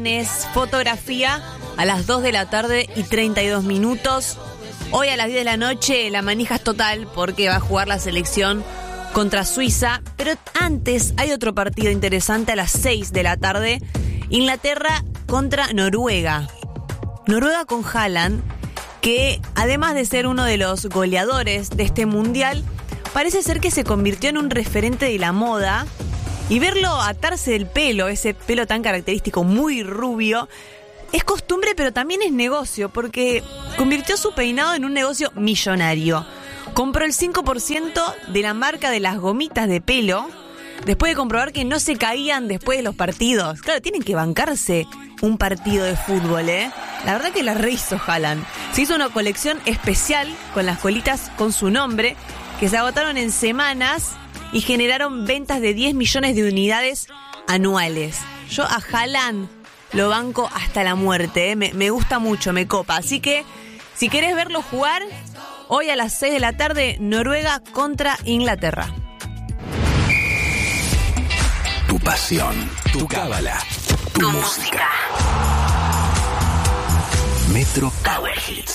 Fotografía a las 2 de la tarde y 32 minutos. Hoy a las 10 de la noche la manija es total porque va a jugar la selección contra Suiza. Pero antes hay otro partido interesante a las 6 de la tarde. Inglaterra contra Noruega. Noruega con Haaland, que además de ser uno de los goleadores de este mundial, parece ser que se convirtió en un referente de la moda. Y verlo atarse el pelo, ese pelo tan característico, muy rubio, es costumbre pero también es negocio, porque convirtió su peinado en un negocio millonario. Compró el 5% de la marca de las gomitas de pelo, después de comprobar que no se caían después de los partidos. Claro, tienen que bancarse un partido de fútbol, ¿eh? La verdad que la rehizo Haaland. Se hizo una colección especial con las colitas con su nombre, que se agotaron en semanas y generaron ventas de 10 millones de unidades anuales. Yo a Haaland lo banco hasta la muerte, ¿eh? Me gusta mucho, me copa. Así que, si querés verlo jugar, hoy a las 6 de la tarde, Noruega contra Inglaterra. Tu pasión, tu cábala, tu música. Metro Power Hits.